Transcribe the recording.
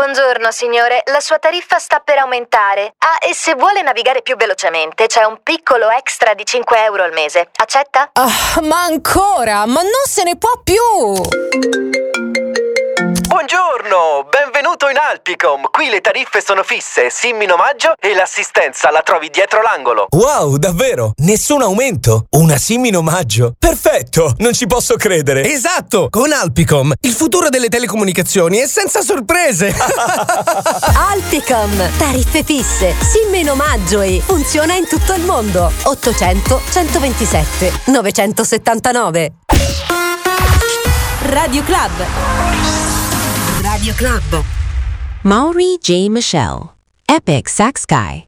Buongiorno signore, la sua tariffa sta per aumentare. Ah, e se vuole navigare più velocemente c'è un piccolo extra di 5 euro al mese. Accetta? Ma ancora? Ma non se ne può più! Buongiorno, benvenuto in Alpicom. Qui le tariffe sono fisse, SIM in omaggio e l'assistenza la trovi dietro l'angolo. Wow, davvero? Nessun aumento? Una SIM in omaggio? Perfetto, non ci posso credere. Esatto, con Alpicom, il futuro delle telecomunicazioni è senza sorprese. Alpicom, tariffe fisse, SIM in omaggio e funziona in tutto il mondo. 800 127 979. Radio Club. Radio Club. Maury J. Michelle, Epic Sax Guy.